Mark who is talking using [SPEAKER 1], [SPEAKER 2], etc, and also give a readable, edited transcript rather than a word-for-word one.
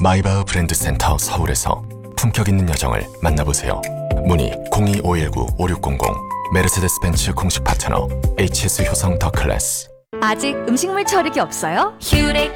[SPEAKER 1] 마이바흐 브랜드 센터 서울에서 품격 있는 여정을 만나보세요. 문의 02-519-5600 메르세데스 벤츠 공식 파트너 HS 효성 더 클래스.
[SPEAKER 2] 아직 음식물 처리기 없어요?